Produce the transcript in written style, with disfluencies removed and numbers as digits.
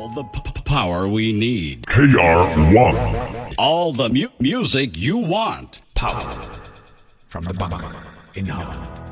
the power we need. KR1. All the music you want. Power from the bunker in Holland.